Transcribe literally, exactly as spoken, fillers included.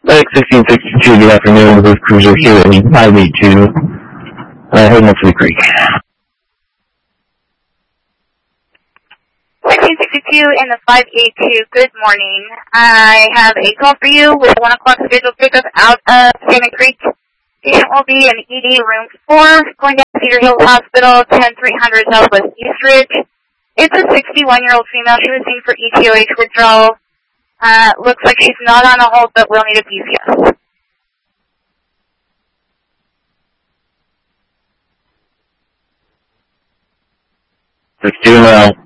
Lake sixteen sixty-two, good afternoon. This is Cruiser here at five eighty-two, uh, heading up to the creek. sixteen sixty-two in the five eighty-two, good morning. I have a call for you with one o'clock scheduled pickup out of Salmon Creek. Patient will be in E D room four, going down to Cedar Hills Hospital, ten three hundred Southwest East Ridge. It's a sixty-one-year-old female. She was seen for E T O H withdrawal. Uh, looks like she's not on a hold, but will need a P C S. sixty-two now.